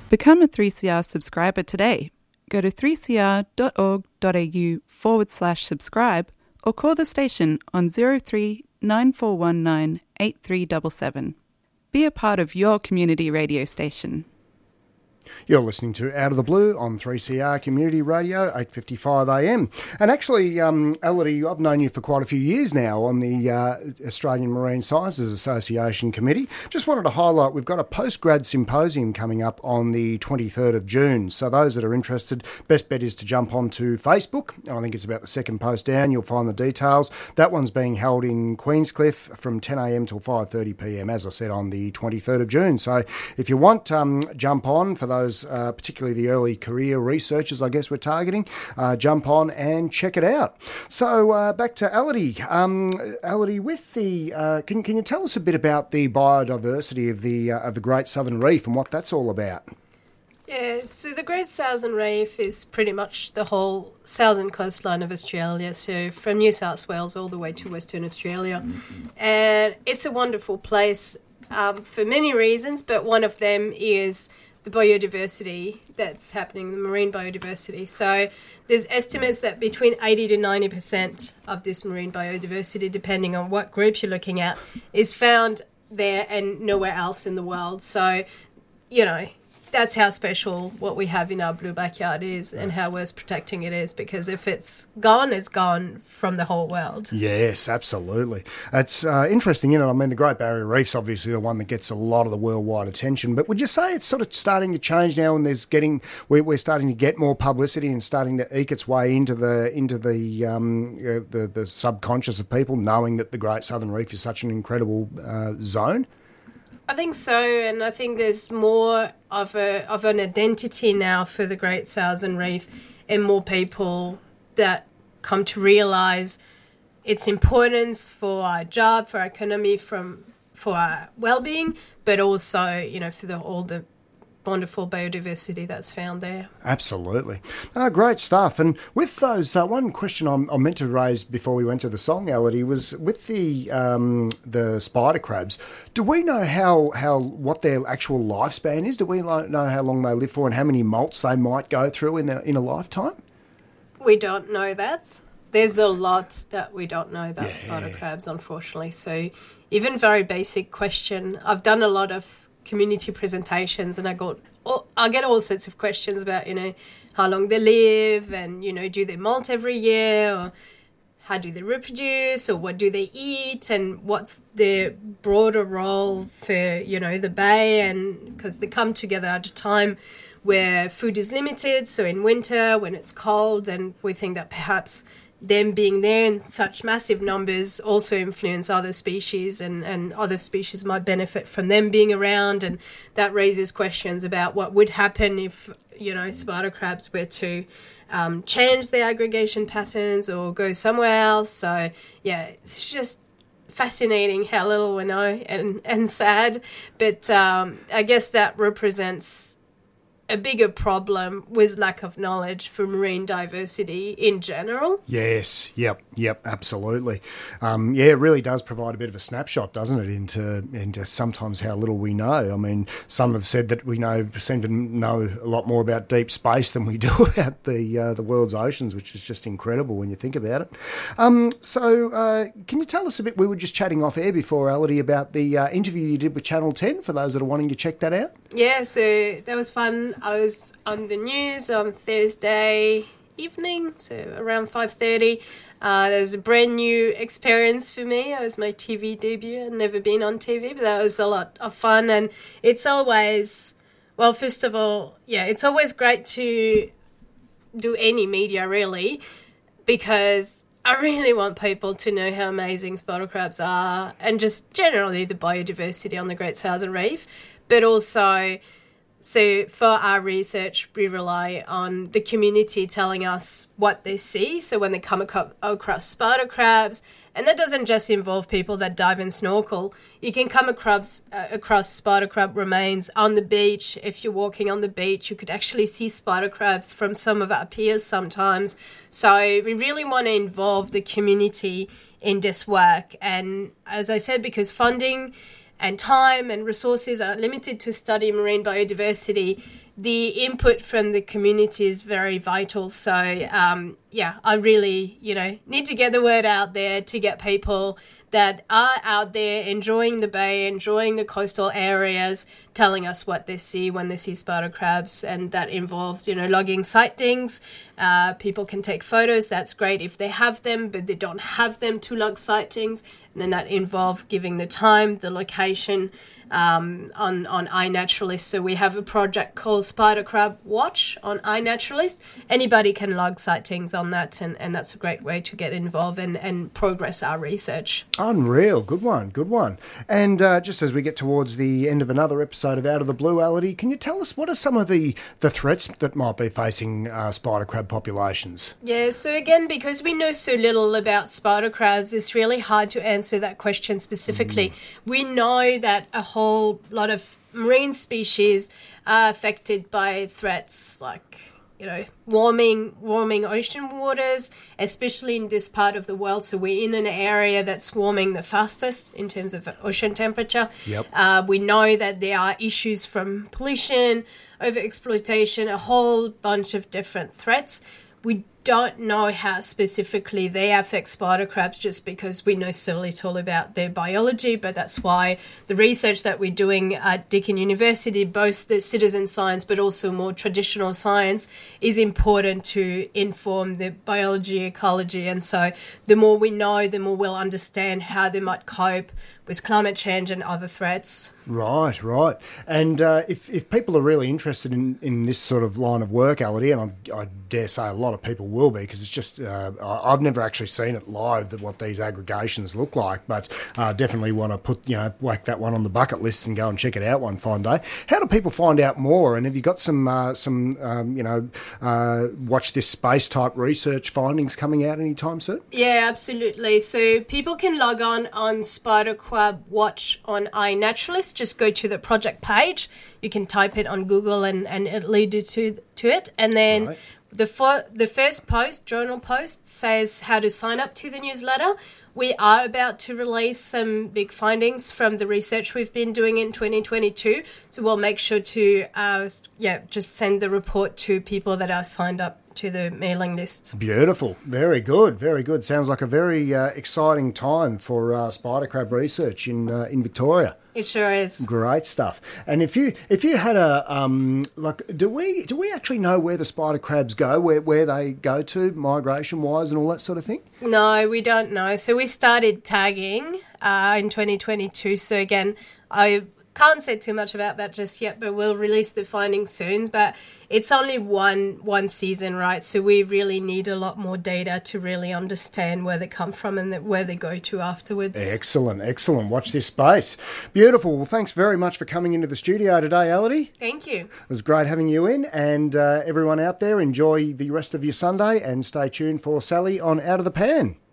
Become a 3CR subscriber today. Go to 3cr.org.au/subscribe or call the station on 03 9419 8377. Be a part of your community radio station. You're listening to Out of the Blue on 3CR Community Radio, 8:55 AM. And actually, Elodie, I've known you for quite a few years now on the Australian Marine Sciences Association Committee. Just wanted to highlight, we've got a postgrad symposium coming up on the 23rd of June. So those that are interested, best bet is to jump onto Facebook. I think it's about the second post down. You'll find the details. That one's being held in Queenscliff from 10 AM till 5:30 PM, as I said, on the 23rd of June. So if you want, jump on for those, particularly the early career researchers, I guess we're targeting, jump on and check it out. So back to Elodie. Elodie, with the, can you tell us a bit about the biodiversity of the Great Southern Reef and what that's all about? Yeah, so the Great Southern Reef is pretty much the whole southern coastline of Australia, so from New South Wales all the way to Western Australia. And it's a wonderful place for many reasons, but one of them is the biodiversity that's happening, the marine biodiversity. So there's estimates that between 80 to 90% of this marine biodiversity, depending on what group you're looking at, is found there and nowhere else in the world. So, you know, that's how special what we have in our blue backyard is and how worth protecting it is, because if it's gone from the whole world. Yes, absolutely. It's interesting, you know, I mean, the Great Barrier Reef's obviously the one that gets a lot of the worldwide attention, but would you say it's sort of starting to change now and we're starting to get more publicity and starting to eke its way into the subconscious of people, knowing that the Great Southern Reef is such an incredible zone? I think so, and I think there's more of an identity now for the Great Southern Reef and more people that come to realise its importance for our job, for our economy, for our well-being, but also, you know, for all the wonderful biodiversity that's found there. Absolutely. Great stuff. And with those, one question I meant to raise before we went to the song, Elodie, was with the spider crabs. Do we know what their actual lifespan is? Do we know how long they live for and how many molts they might go through in a lifetime? We don't know that. There's a lot that we don't know about spider crabs, unfortunately. So even very basic question. I've done a lot of community presentations and I get all sorts of questions about, you know, how long they live and, you know, do they molt every year, or how do they reproduce, or what do they eat, and what's their broader role for, you know, the bay, and because they come together at a time where food is limited, so in winter when it's cold, and we think that perhaps them being there in such massive numbers also influence other species, and other species might benefit from them being around, and that raises questions about what would happen if, you know, spider crabs were to change their aggregation patterns or go somewhere else. So yeah, it's just fascinating how little we know, and sad, but I guess that represents a bigger problem with lack of knowledge for marine diversity in general. Yes, yep, absolutely. It really does provide a bit of a snapshot, doesn't it, into sometimes how little we know. I mean, some have said that we seem to know a lot more about deep space than we do about the world's oceans, which is just incredible when you think about it. So can you tell us a bit, we were just chatting off air before, Elodie, about the interview you did with Channel 10, for those that are wanting to check that out? Yeah, so that was fun. I was on the news on Thursday evening, so around 5:30. There was a brand new experience for me. It was my TV debut. I'd never been on TV, but that was a lot of fun. And it's always, well, first of all, it's always great to do any media, really, because I really want people to know how amazing spider crabs are, and just generally the biodiversity on the Great Southern Reef. But also, so for our research, we rely on the community telling us what they see. So when they come across spider crabs, and that doesn't just involve people that dive and snorkel, you can come across spider crab remains on the beach. If you're walking on the beach, you could actually see spider crabs from some of our piers sometimes. So we really want to involve the community in this work. And as I said, because funding and time and resources are limited to study marine biodiversity, the input from the community is very vital. So, I really, need to get the word out there to get people that are out there enjoying the bay, enjoying the coastal areas, telling us what they see when they see spider crabs. And that involves, logging sightings. People can take photos. That's great if they have them, but they don't have them to log sightings. And then that involves giving the time, the location, on iNaturalist. So we have a project called Spider Crab Watch on iNaturalist. Anybody can log sightings on that, and that's a great way to get involved and progress our research. Unreal. Good one. And just as we get towards the end of another episode of Out of the Blue, Ality, can you tell us what are some of the threats that might be facing spider crab populations? Yeah, so again, because we know so little about spider crabs, it's really hard to answer that question specifically. We know that a whole lot of marine species are affected by threats like, warming ocean waters, especially in this part of the world. So we're in an area that's warming the fastest in terms of ocean temperature. Yep. We know that there are issues from pollution, overexploitation, a whole bunch of different threats. We don't know how specifically they affect spider crabs just because we know so little about their biology, but that's why the research that we're doing at Deakin University, both the citizen science but also more traditional science, is important to inform the biology, ecology, and so the more we know, the more we'll understand how they might cope with climate change and other threats. Right. And if people are really interested in this sort of line of work, Ality, and I dare say a lot of people will be, because it's just, I've never actually seen it live, what these aggregations look like, but definitely want to put, whack that one on the bucket list and go and check it out one fine day. How do people find out more? And have you got some watch this space type research findings coming out anytime soon? Yeah, absolutely. So people can log on Spider Crab Watch on iNaturalist. Just go to the project page. You can type it on Google and it'll lead you to it. And then the first post, journal post, says how to sign up to the newsletter. We are about to release some big findings from the research we've been doing in 2022. So we'll make sure to just send the report to people that are signed up to the mailing list. Beautiful. Very good. Sounds like a very exciting time for spider crab research in Victoria. It sure is. Great stuff. And if you had a do we actually know where the spider crabs go, where they go to migration wise and all that sort of thing? No, we don't know. So we started tagging in 2022. So again, I can't say too much about that just yet, but we'll release the findings soon. But it's only one season, right? So we really need a lot more data to really understand where they come from and where they go to afterwards. Excellent. Watch this space. Beautiful. Well, thanks very much for coming into the studio today, Ality. Thank you. It was great having you in, and everyone out there, enjoy the rest of your Sunday and stay tuned for Sally on Out of the Pan.